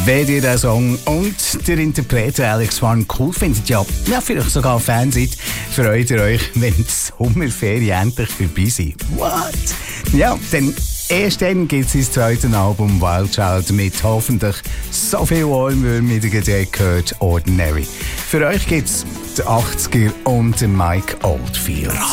Wenn ihr den Song und der Interpret Alex Warren cool findet, ja, vielleicht sogar Fan seid, freut ihr euch, wenn die Sommerferien endlich vorbei sind. What? Ja, dann erst dann gibt es sein zweites Album Wild Child mit hoffentlich so viel Ohrwürmer, wie ihr gerade gehört, Ordinary. Für euch gibt es die 80er und den Mike Oldfield.